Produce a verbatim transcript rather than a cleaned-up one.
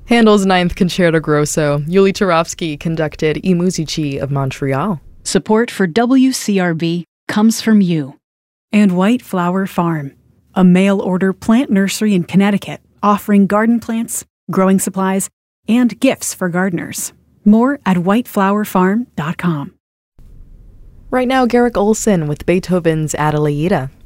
Handel's Ninth Concerto Grosso, Yuli Turovsky conducted I Musici of Montreal. Support for W C R B comes from you. And White Flower Farm, a mail-order plant nursery in Connecticut, offering garden plants, growing supplies, and gifts for gardeners. More at white flower farm dot com. Right now, Garrick Olson with Beethoven's Adelaide.